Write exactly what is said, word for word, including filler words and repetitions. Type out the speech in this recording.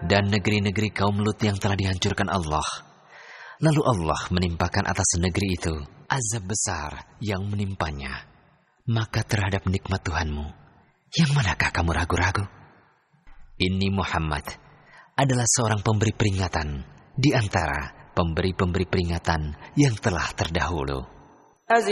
dan negeri-negeri kaum Lut yang telah dihancurkan Allah. Lalu Allah menimpakan atas negeri itu azab besar yang menimpanya. Maka terhadap nikmat Tuhanmu, yang manakah kamu ragu-ragu? Ini Muhammad adalah seorang pemberi peringatan di antara pemberi-pemberi peringatan yang telah terdahulu.